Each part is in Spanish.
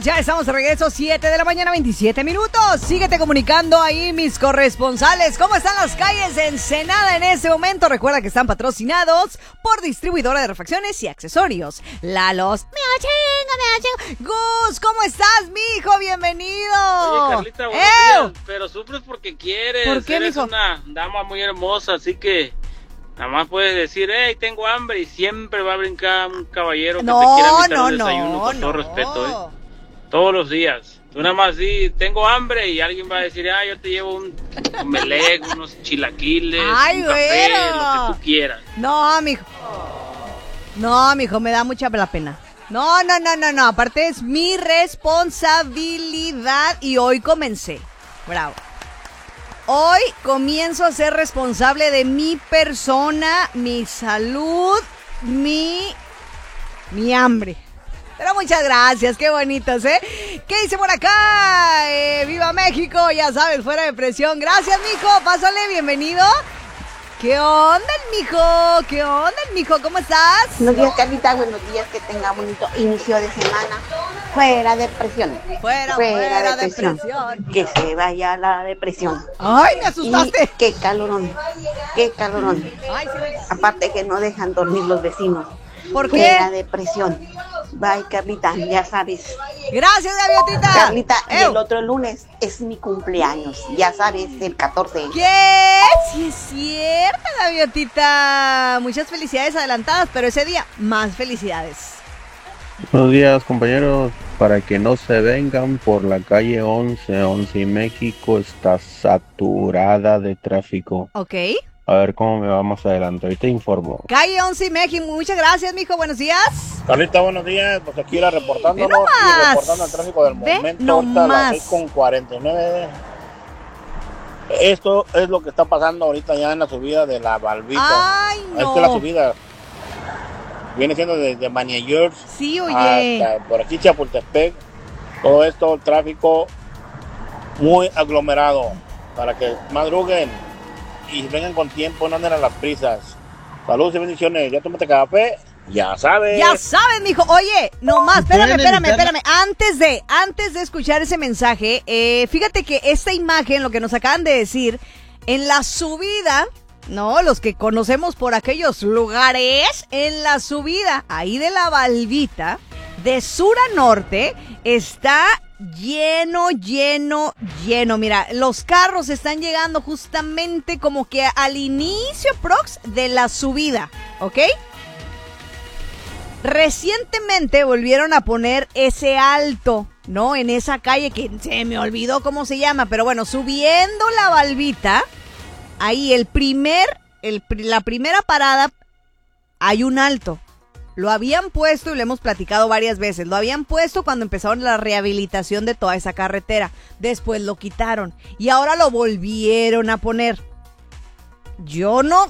Ya estamos de regreso, 7 de la mañana, 27 minutos. Síguete comunicando ahí, mis corresponsales. ¿Cómo están las calles de Ensenada en este momento? Recuerda que están patrocinados por distribuidora de refacciones y accesorios Lalos. Me chingo. Gus, ¿cómo estás, mijo? Bienvenido. Oye, Carlita, buenos días, pero sufres porque quieres. ¿Por qué, eres mijo? una dama muy hermosa, así que nada más puedes decir, hey, tengo hambre, y siempre va a brincar un caballero que te quiera invitar a un desayuno, con todo respeto, todos los días. Tú nada más di, tengo hambre, y alguien va a decir, yo te llevo un omelette, unos chilaquiles, un café, lo que tú quieras. No, mijo, me da mucha la pena. No, aparte es mi responsabilidad y hoy comencé. Bravo. Hoy comienzo a ser responsable de mi persona, mi salud, mi hambre. Pero muchas gracias, qué bonitos, ¿eh? ¿Qué dice por acá? ¡Viva México! Ya sabes, fuera de presión. Gracias, mijo, pásale, bienvenido. ¿Qué onda, el mijo? ¿Cómo estás? Buenos días, Carlita, buenos días, que tenga bonito inicio de semana. Fuera depresión. Fuera depresión. Que se vaya la depresión. ¡Ay, me asustaste! Y qué calorón. Ay, sí. Aparte que no dejan dormir los vecinos. ¿Por qué? Fuera depresión. Bye, Carlita, ya sabes. Gracias, Gaviotita. Carlita, y el otro lunes es mi cumpleaños. Ya sabes, el 14. ¿Qué? Sí es cierto, Gaviotita. Muchas felicidades adelantadas, pero ese día, más felicidades. Buenos días, compañeros. Para que no se vengan por la calle 11 y México está saturada de tráfico. Ok. A ver cómo me va más adelante. Ahorita informo. Calle 11 y México. Muchas gracias, mijo. Buenos días. Carlita, buenos días. Pues aquí era reportándonos Ve nomás. y reportando el tráfico del momento. Ahorita a las 6:49. Esto es lo que está pasando ahorita ya en la subida de la Balbita. Ay, no. Esta es la subida. Viene siendo desde Maniayers Sí, oye. hasta por aquí Chapultepec. Todo esto, el tráfico muy aglomerado. Para que madruguen y vengan con tiempo, no anden a las prisas. Saludos y bendiciones. Ya tómate café, ya sabes. Ya sabes, mijo. Oye, nomás, espérame. Antes de escuchar ese mensaje, fíjate que esta imagen, lo que nos acaban de decir, en la subida, ¿no? Los que conocemos por aquellos lugares, en la subida ahí de la Balbita, de sur a norte, está lleno. Mira, los carros están llegando justamente como que al inicio prox de la subida, ¿ok? Recientemente volvieron a poner ese alto, ¿no? En esa calle que se me olvidó cómo se llama, pero bueno, subiendo la Balbita, ahí la primera parada hay un alto. Lo habían puesto y lo hemos platicado varias veces. Lo habían puesto cuando empezaron la rehabilitación de toda esa carretera. Después lo quitaron y ahora lo volvieron a poner. Yo no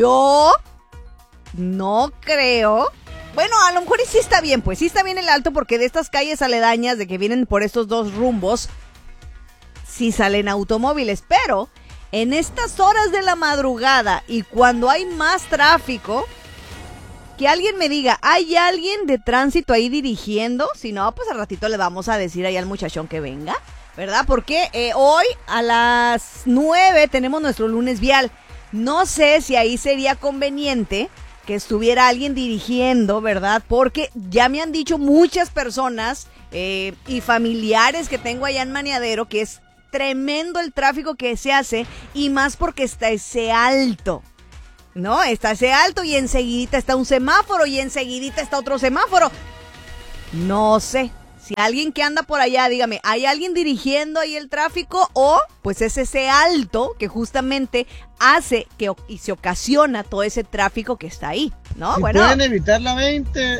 creo. Bueno, a lo mejor sí está bien, pues sí está bien el alto, porque de estas calles aledañas de que vienen por estos dos rumbos, sí salen automóviles, pero en estas horas de la madrugada y cuando hay más tráfico, que alguien me diga, ¿hay alguien de tránsito ahí dirigiendo? Si no, pues al ratito le vamos a decir ahí al muchachón que venga, ¿verdad? Porque hoy a las 9 tenemos nuestro lunes vial. No sé si ahí sería conveniente que estuviera alguien dirigiendo, ¿verdad? Porque ya me han dicho muchas personas y familiares que tengo allá en Maniadero que es tremendo el tráfico que se hace, y más porque está ese alto. No, está ese alto y enseguidita está un semáforo y enseguidita está otro semáforo. No sé, si alguien que anda por allá, dígame, ¿hay alguien dirigiendo ahí el tráfico? O pues es ese alto que justamente hace que y se ocasiona todo ese tráfico que está ahí, ¿no? Si bueno, pueden evitar la 20,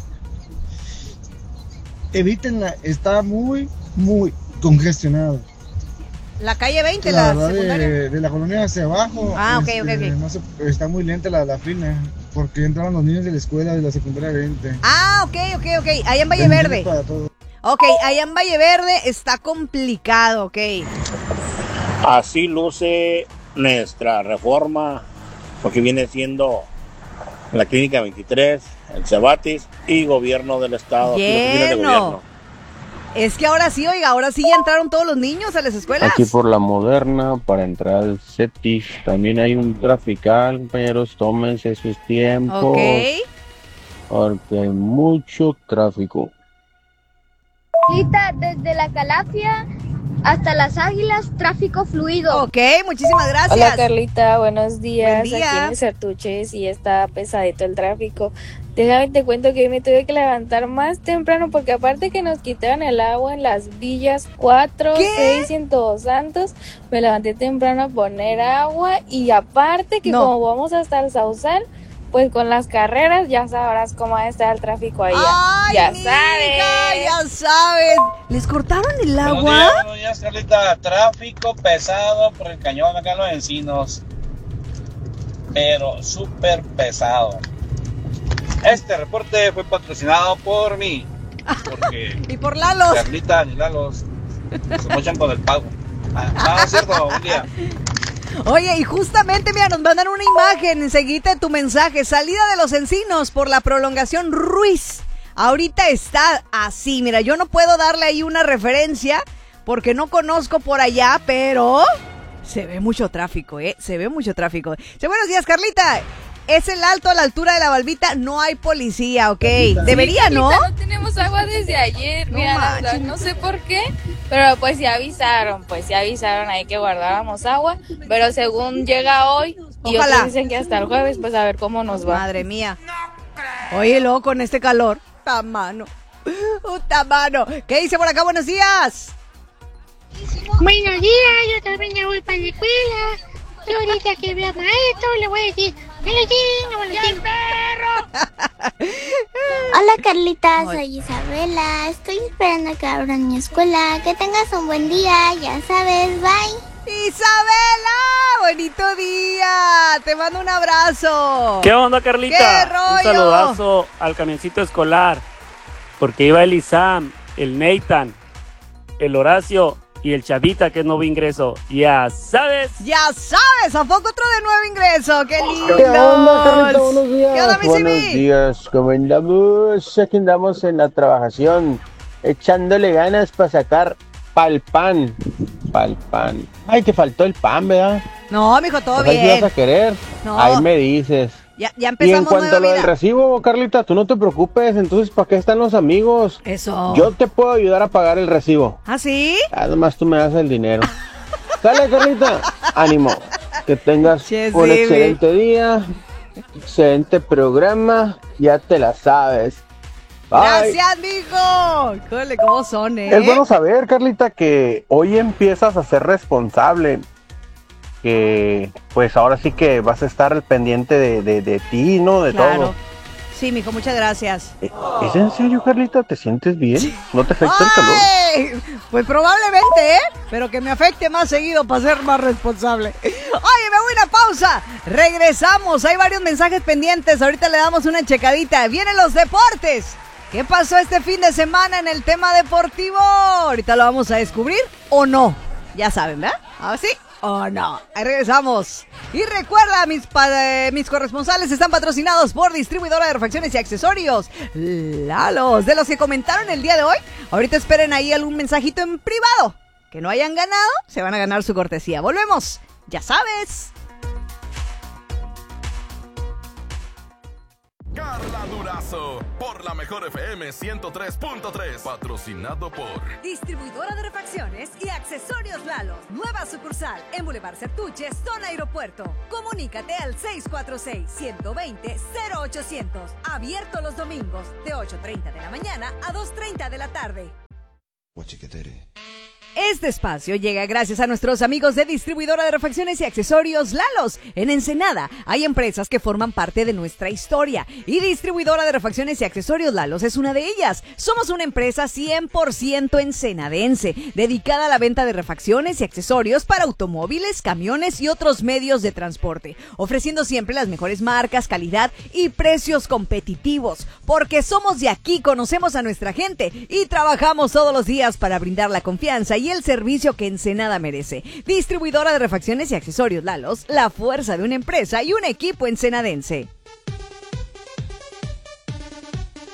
evítenla, está muy congestionado. la calle 20, La la secundaria. de la colonia hacia abajo. Ah, ok. No está muy lenta la fila, porque entraban los niños de la escuela de la secundaria 20. Ah, ok. Ahí en Valle Verde. Ok, allá en Valle Verde está complicado, ok. Así luce nuestra reforma, porque viene siendo la Clínica 23, el Cebatis y Gobierno del Estado. aquí las oficinas de gobierno. Es que ahora sí, oiga, ahora sí ya entraron todos los niños a las escuelas. Aquí por la Moderna, para entrar al CETIS, también hay un trafical, compañeros, tómense sus tiempos. Ok. Porque hay mucho tráfico. Lita, desde la Calafia hasta las Águilas, tráfico fluido. Ok, muchísimas gracias. Hola Carlita, buenos días. Buen día. Aquí en el Sartuche sí está pesadito el tráfico. Déjame te cuento que hoy me tuve que levantar más temprano porque aparte que nos quitaron el agua en las villas 4, ¿Qué? 6 y en Todos Santos, me levanté temprano a poner agua y aparte que No. como vamos hasta el Sausal, pues con las carreras ya sabrás cómo va a estar el tráfico allá. Ay, ya mija, sabes. ya sabes. ¿Les cortaron el agua? Buenos días, Carlita. Tráfico pesado por el cañón acá en Los Encinos. Pero súper pesado. Este reporte fue patrocinado por mí. Porque Y por Lalos. Carlita ni Lalos se mochan con el pago. Es cierto, buen día. Oye, y justamente, mira, nos mandan una imagen enseguida de tu mensaje. Salida de Los Encinos por la prolongación Ruiz. Ahorita está así, mira, yo no puedo darle ahí una referencia porque no conozco por allá, pero se ve mucho tráfico, se ve mucho tráfico. Sí, buenos días, Carlita. Es el Alto a la altura de la Balbita, no hay policía, ok. Debería, ¿no? No tenemos agua desde ayer, No mira, la manches. verdad, no sé por qué, pero pues ya avisaron ahí que guardáramos agua, pero según llega hoy y Ojalá. otros dicen que hasta el jueves, pues a ver cómo nos va. Madre mía. Oye, luego con este calor, tamano. Tamano. ¿Qué dice por acá? Buenos días. Buenos días, yo también ya voy para la escuela. Yo ahorita que vea maestro le voy a decir, ¡Buenos Hola Carlita, soy Isabela. Estoy esperando a que abran mi escuela. Que tengas un buen día, ya sabes, bye. Isabela, bonito día. Te mando un abrazo. ¿Qué onda, Carlita? ¿Qué rollo? Un saludazo al camioncito escolar. Porque iba el Isam, el Nathan, el Horacio y el Chavita, que es nuevo ingreso. Ya sabes. Ya sabes, ¿a poco otro de nuevo ingreso? ¡Qué lindo! ¿Qué onda, Carlita? Buenos días. ¿Qué onda, mi Buenos Simi? días, ¿cómo andamos? Aquí andamos en la trabajación, echándole ganas para sacar pa'l pan. Ay, te faltó el pan, ¿verdad? No, mijo, todo Pues ahí sí bien. vas a querer. No. Ahí me dices. Ya Y en empezamos cuanto nueva a lo del vida. recibo, Carlita, tú no te preocupes. Entonces, ¿para qué están los amigos? Eso. Yo te puedo ayudar a pagar el recibo. ¿Ah, sí? Además, tú me das el dinero. Sale, Carlita. Ánimo. Que tengas Che, un sí, excelente día. Excelente programa. Ya te la sabes. Bye. Gracias, mijo. Híjole, ¿cómo son, Es bueno saber, Carlita, que hoy empiezas a ser responsable. Que pues ahora sí que vas a estar al pendiente de ti, ¿no? De Claro. todo. Sí, mijo, muchas gracias. ¿Es en serio, Carlita? ¿Te sientes bien? ¿No te afecta el calor? ¡Ay! Pues probablemente, pero que me afecte más seguido para ser más responsable. Oye, me voy a una pausa. Regresamos. Hay varios mensajes pendientes. Ahorita le damos una checadita. Vienen los deportes. ¿Qué pasó este fin de semana en el tema deportivo? Ahorita lo vamos a descubrir o no. Ya saben, ¿verdad? ¿Así o no? Ahí regresamos. Y recuerda, mis corresponsales están patrocinados por Distribuidora de Refacciones y Accesorios Lalos. De los que comentaron el día de hoy, ahorita esperen ahí algún mensajito en privado. Que no hayan ganado, se van a ganar su cortesía. Volvemos, ya sabes. Carla Durazo, por la mejor FM 103.3, patrocinado por Distribuidora de Refacciones y Accesorios Lalos. Nueva sucursal en Boulevard Sertuche, zona aeropuerto. Comunícate al 646-120-0800. Abierto los domingos de 8:30 de la mañana a 2:30 de la tarde. Este espacio llega gracias a nuestros amigos de Distribuidora de Refacciones y Accesorios Lalos. En Ensenada hay empresas que forman parte de nuestra historia y Distribuidora de Refacciones y Accesorios Lalos es una de ellas. Somos una empresa 100% ensenadense, dedicada a la venta de refacciones y accesorios para automóviles, camiones y otros medios de transporte, ofreciendo siempre las mejores marcas, calidad y precios competitivos. Porque somos de aquí, conocemos a nuestra gente y trabajamos todos los días para brindar la confianza y el servicio que Ensenada merece. Distribuidora de Refacciones y Accesorios Lalos, la fuerza de una empresa y un equipo ensenadense.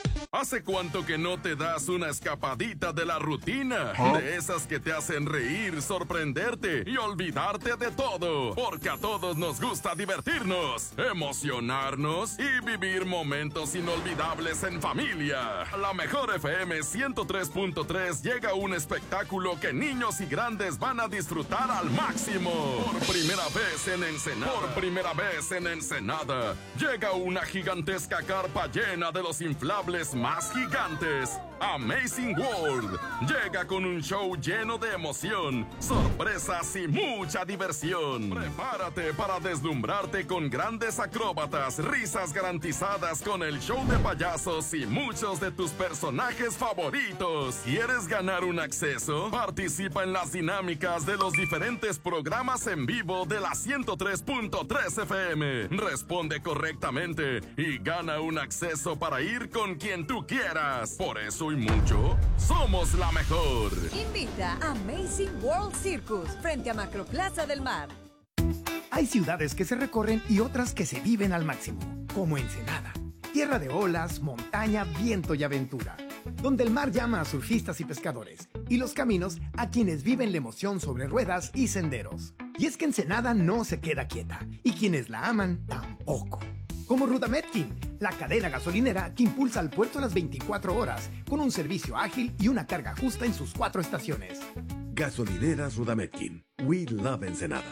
¿Hace cuánto que no te das una escapadita de la rutina? De esas que te hacen reír, sorprenderte y olvidarte de todo. Porque a todos nos gusta divertirnos, emocionarnos y vivir momentos inolvidables en familia. La Mejor FM 103.3 llega un espectáculo que niños y grandes van a disfrutar al máximo. Por primera vez en Ensenada, llega una gigantesca carpa llena de los inflables más gigantes. Amazing World llega con un show lleno de emoción, sorpresas y mucha diversión. Prepárate para deslumbrarte con grandes acróbatas, risas garantizadas con el show de payasos y muchos de tus personajes favoritos. ¿Quieres ganar un acceso? Participa en las dinámicas de los diferentes programas en vivo de la 103.3 FM. Responde correctamente y gana un acceso para ir con quien tú quieras. Por eso y mucho, somos la mejor. Invita a Amazing World Circus frente a Macroplaza del Mar. Hay ciudades que se recorren y otras que se viven al máximo, como Ensenada, tierra de olas, montaña, viento y aventura, donde el mar llama a surfistas y pescadores, y los caminos a quienes viven la emoción sobre ruedas y senderos. Y es que Ensenada no se queda quieta, y quienes la aman tampoco. Como Rudametkin, la cadena gasolinera que impulsa al puerto a las 24 horas, con un servicio ágil y una carga justa en sus 4 estaciones. Gasolineras Rudametkin. We love Ensenada.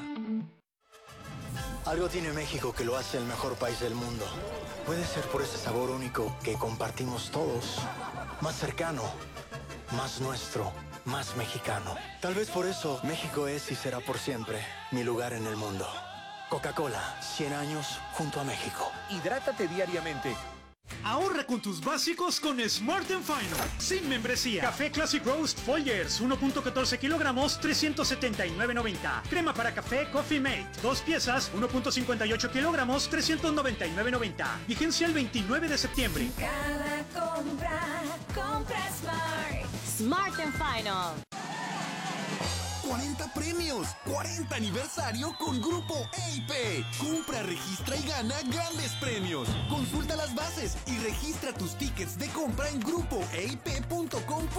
Algo tiene México que lo hace el mejor país del mundo. Puede ser por ese sabor único que compartimos todos. Más cercano, más nuestro, más mexicano. Tal vez por eso México es y será por siempre mi lugar en el mundo. Coca-Cola, 100 años junto a México. Hidrátate diariamente. Ahorra con tus básicos con Smart & Final, sin membresía. Café Classic Roast Folgers, 1.14 kilogramos, 379.90. Crema para café Coffee Mate, 2 piezas, 1.58 kilogramos, 399.90. Vigencia el 29 de septiembre. Cada compra Smart. Smart & Final. 40 premios, 40 aniversario con Grupo EIP. Compra, registra y gana grandes premios. Consulta las bases y registra tus tickets de compra en grupoeip.com.mx.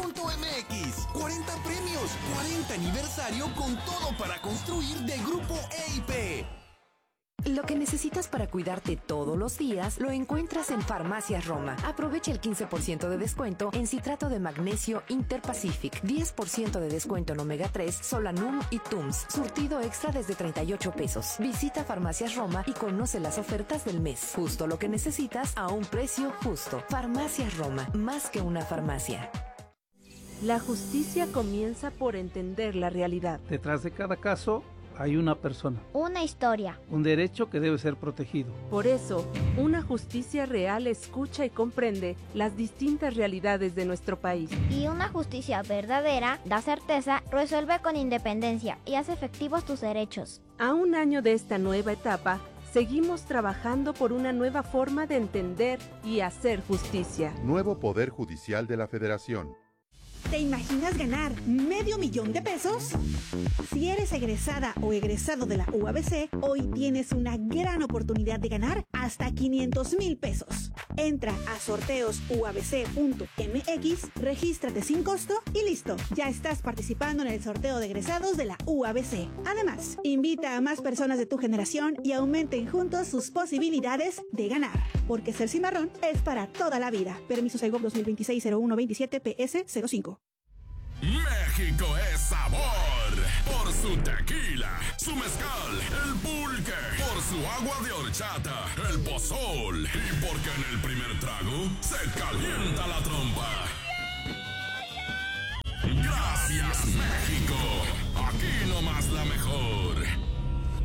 40 premios, 40 aniversario con todo para construir de Grupo EIP. Lo que necesitas para cuidarte todos los días lo encuentras en Farmacias Roma. Aprovecha el 15% de descuento en citrato de magnesio Interpacific, 10% de descuento en omega 3, Solanum y Tums. Surtido extra desde 38 pesos. Visita Farmacias Roma y conoce las ofertas del mes. Justo lo que necesitas a un precio justo. Farmacias Roma, más que una farmacia. La justicia comienza por entender la realidad. Detrás de cada caso hay una persona, una historia, un derecho que debe ser protegido. Por eso, una justicia real escucha y comprende las distintas realidades de nuestro país. Y una justicia verdadera da certeza, resuelve con independencia y hace efectivos tus derechos. A un año de esta nueva etapa, seguimos trabajando por una nueva forma de entender y hacer justicia. Nuevo Poder Judicial de la Federación. ¿Te imaginas ganar $500,000 de pesos? Si eres egresada o egresado de la UABC, hoy tienes una gran oportunidad de ganar hasta $500,000 pesos. Entra a sorteosuabc.mx, regístrate sin costo y listo, ya estás participando en el sorteo de egresados de la UABC. Además, invita a más personas de tu generación y aumenten juntos sus posibilidades de ganar. Porque ser cimarrón es para toda la vida. Permiso Segov 2026-0127 PS05. México es sabor por su tequila, su mezcal, el pulque, por su agua de horchata, el pozol y porque en el primer trago se calienta la trompa. Gracias, México. Aquí nomás la mejor.